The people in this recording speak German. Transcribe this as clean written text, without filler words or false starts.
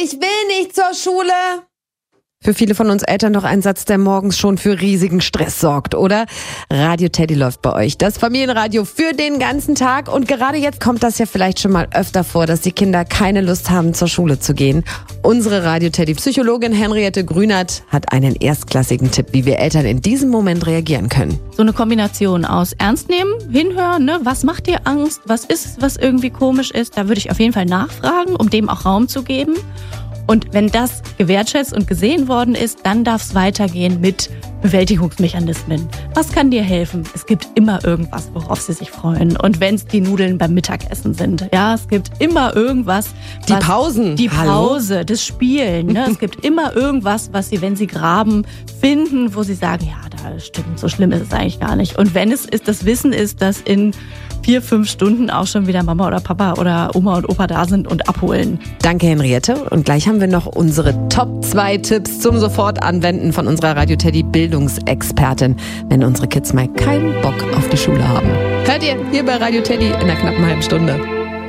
ich will nicht zur Schule. Für viele von uns Eltern noch ein Satz, der morgens schon für riesigen Stress sorgt, oder? Radio Teddy läuft bei euch. Das Familienradio für den ganzen Tag. Und gerade jetzt kommt das ja vielleicht schon mal öfter vor, dass die Kinder keine Lust haben, zur Schule zu gehen. Unsere Radio Teddy Psychologin Henriette Grünert hat einen erstklassigen Tipp, wie wir Eltern in diesem Moment reagieren können. So eine Kombination aus ernst nehmen, hinhören, ne? Was macht dir Angst? Was ist es, was irgendwie komisch ist? Da würde ich auf jeden Fall nachfragen, um dem auch Raum zu geben. Und wenn das gewertschätzt und gesehen worden ist, dann darf es weitergehen mit Bewältigungsmechanismen. Was kann dir helfen? Es gibt immer irgendwas, worauf sie sich freuen. Und wenn es die Nudeln beim Mittagessen sind, ja, es gibt immer irgendwas. Die Pausen. Die Pause, das Spielen. Ne? Es gibt immer irgendwas, was sie, wenn sie graben, finden, wo sie sagen, ja, da stimmt, so schlimm ist es eigentlich gar nicht. Und wenn es ist, das Wissen ist, dass in 4-5 Stunden auch schon wieder Mama oder Papa oder Oma und Opa da sind und abholen. Danke, Henriette. Und gleich haben wir noch unsere Top 2 Tipps zum Sofortanwenden von unserer Radio Teddy Bildungsexpertin, wenn unsere Kids mal keinen Bock auf die Schule haben. Hört ihr hier bei Radio Teddy in einer knappen halben Stunde.